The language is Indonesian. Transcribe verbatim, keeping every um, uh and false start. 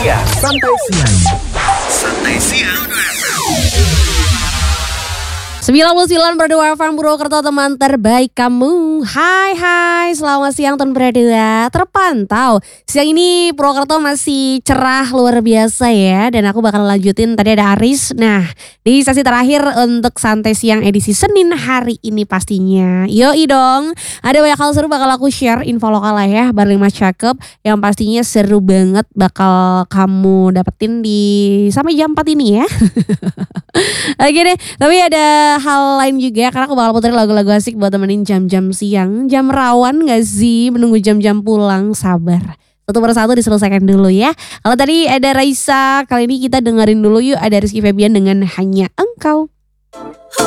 siang. Santai siang. Santai siang. sembilan puluh sembilan koma dua F M Purwokerto, teman terbaik kamu. Hai hai, selamat siang teman berdua. Terpantau siang ini Purwokerto masih cerah luar biasa ya. Dan aku bakal lanjutin, tadi ada Aris. Nah, di sesi terakhir untuk santai siang edisi Senin hari ini pastinya. Yoi dong, ada banyak hal seru bakal aku share, info lokal lah ya, Barlima Cakep, yang pastinya seru banget bakal kamu dapetin di sampai jam empat ini ya. Oke deh, tapi ada hal lain juga karena aku bakal puterin lagu-lagu asik buat temenin jam-jam siang. Jam rawan gak sih menunggu jam-jam pulang? Sabar, satu persatu diselesaikan dulu ya. Kalau tadi ada Raisa, kali ini kita dengerin dulu yuk, ada Rizky Febian dengan Hanya Engkau.